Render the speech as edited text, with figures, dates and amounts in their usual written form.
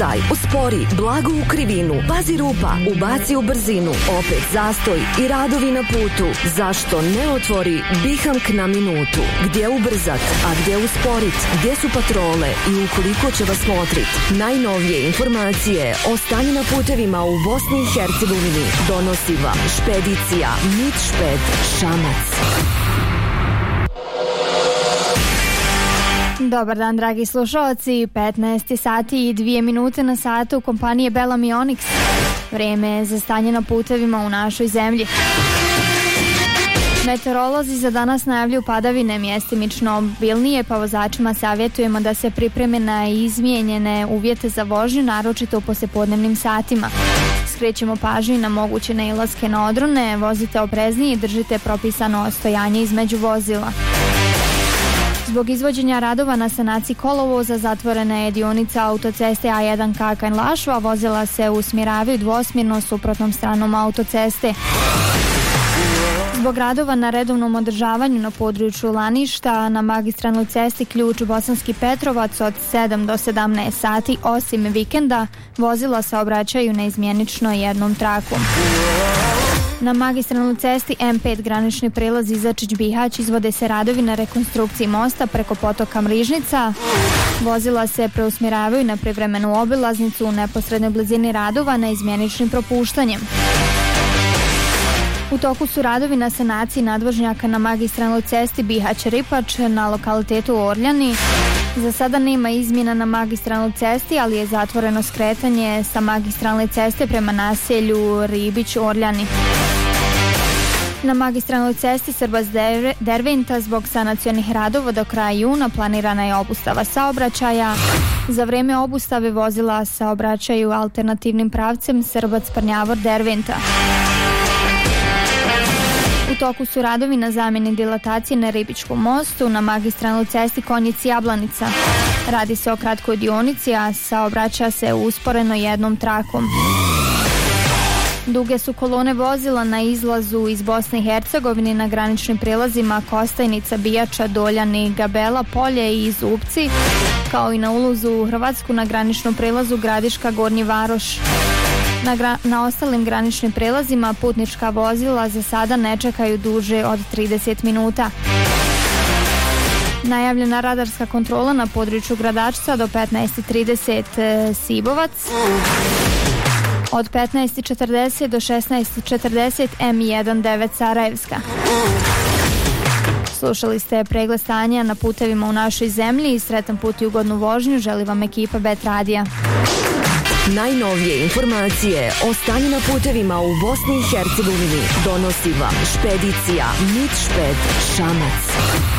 Uspori, blago u krivinu, pazi rupa, ubaci u brzinu, opet zastoj i radovi na putu. Zašto ne otvori Bihank na minutu? Gdje ubrzat, a gdje usporit? Gdje su patrole i ukoliko će vas motrit? Najnovije informacije o stanju na putevima u Bosni i Hercegovini donosi vam Špedicija Mitšped Šamac. Dobar dan, dragi slušalci, 15 sati i 2 minute na satu kompanije Bellamy Onyx. Vreme za stanje na putevima u našoj zemlji. Meteorolozi za danas najavljuju padavine mjestimično obilnije, pa vozačima savjetujemo da se pripreme na izmijenjene uvjete za vožnju, naročito u poslijepodnevnim satima. Skrećemo pažnju na moguće nailaske na odrone, vozite opreznije i držite propisano stojanje između vozila. Zbog izvođenja radova na sanaciji kolovoza zatvorena je dionica autoceste A1 Kakanj-Lašva, vozila se usmjeravaju dvosmjerno suprotnom stranom autoceste. Zbog radova na redovnom održavanju na području Laništa na magistralnoj cesti Ključ Bosanski Petrovac od 7 do 17 sati, osim vikenda, vozila saobraćaju neizmjenično jednom trakom. Na magistralnoj cesti M5 granični prijelaz Izačić-Bihać izvode se radovi na rekonstrukciji mosta preko potoka Mrižnica. Vozila se preusmjeravaju na privremenu obilaznicu u neposrednoj blizini radova neizmjeničnim propuštanjem. U toku su radovi na sanaciji nadvožnjaka na magistralnoj cesti Bihać-Ripač na lokalitetu Orljani. Za sada nema izmjena na magistralnoj cesti, ali je zatvoreno skretanje sa magistralne ceste prema naselju Ribić-Orljani. Na magistralnoj cesti Srbac-Derventa zbog sanacionih radova do kraja juna planirana je obustava saobraćaja. Za vrijeme obustave vozila saobraćaju alternativnim pravcem Srbac-Prnjavor-Derventa. U toku su radovi na zamjeni dilatacije na Ribičkom mostu na magistralnoj cesti Konjic-Jablanica. Radi se o kratkoj dionici, a saobraća se usporeno jednom trakom. Duge su kolone vozila na izlazu iz Bosne i Hercegovine na graničnim prijelazima Kostajnica, Bijača, Doljani, Gabela, Polje i Zupci, kao i na ulazu u Hrvatsku na graničnom prijelazu Gradiška, Gornji Varoš. Na ostalim graničnim prijelazima putnička vozila za sada ne čekaju duže od 30 minuta. Najavljena radarska kontrola na području Gradačca do 15:30 Sibovac, od 15:40 do 16:40 M19 Sarajevska. Slušali ste pregled stanja na putevima u našoj zemlji i sretan put i ugodnu vožnju želi vam ekipa Bet Radija. Najnovije informacije o stanju na putevima u Bosni i Hercegovini donosi vam Špedicija Mitšped Šamac.